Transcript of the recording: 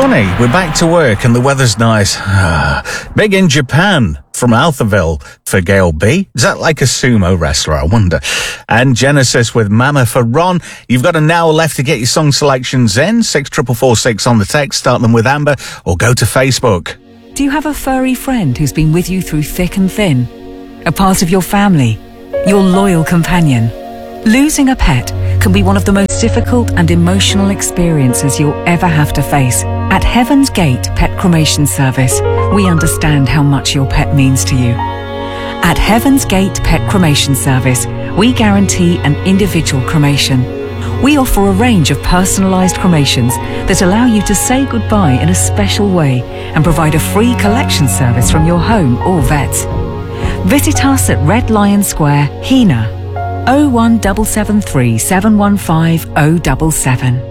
funny. We're back to work and the weather's nice. Big in Japan from Alphaville for Gail B. Is that like a sumo wrestler? I wonder. And Genesis with Mama for Ron. You've got an hour left to get your song selections in. 64446 on the text. Start them with Amber or go to Facebook. Do you have a furry friend who's been with you through thick and thin? A part of your family? Your loyal companion? Losing a pet can be one of the most difficult and emotional experiences you'll ever have to face. At Heaven's Gate Pet Cremation Service, we understand how much your pet means to you. At Heaven's Gate Pet Cremation Service, we guarantee an individual cremation. We offer a range of personalised cremations that allow you to say goodbye in a special way and provide a free collection service from your home or vets. Visit us at Red Lion Square, Hina, 01773 715 077.